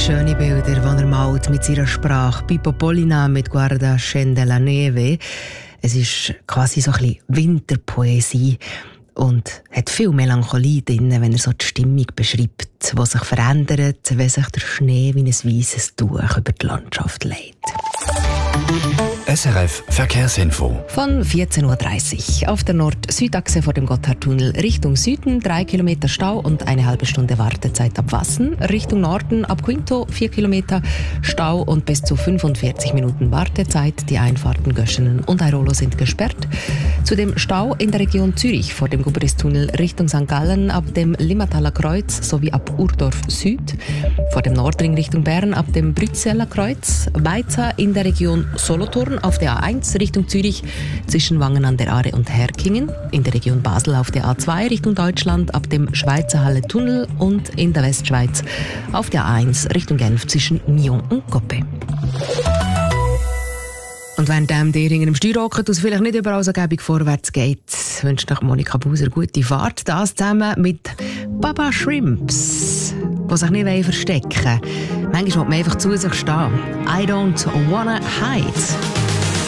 schöne Bilder, die er malt mit seiner Sprache. Pippo Pollina mit Guarda scende la neve. Es ist quasi so ein bisschen Winterpoesie und hat viel Melancholie drin, wenn er so die Stimmung beschreibt, die sich verändert, wenn sich der Schnee wie ein weißes Tuch über die Landschaft legt. SRF Verkehrsinfo. Von 14.30 Uhr auf der Nord-Süd-Achse vor dem Gotthardtunnel Richtung Süden 3 Kilometer Stau und eine halbe Stunde Wartezeit ab Wassen. Richtung Norden ab Quinto 4 Kilometer Stau und bis zu 45 Minuten Wartezeit. Die Einfahrten Göschenen und Airolo sind gesperrt. Zudem Stau in der Region Zürich vor dem Gubristunnel Richtung St. Gallen ab dem Limmataler Kreuz sowie ab Urdorf Süd. Vor dem Nordring Richtung Bern ab dem Brüsseler Kreuz. Weiter in der Region Solothurn auf der A1 Richtung Zürich zwischen Wangen an der Aare und Herkingen, in der Region Basel auf der A2 Richtung Deutschland ab dem Schweizer Halle Tunnel und in der Westschweiz auf der A1 Richtung Genf zwischen Nyon und Coppe. Und während dir in einem Steuerrocket es vielleicht nicht überall so gäbig vorwärts geht, wünscht euch Monika Buser gute Fahrt. Das zusammen mit Baba Shrimps, die sich nicht verstecken wollen. Manchmal muss man einfach zu sich stehen. I don't wanna hide.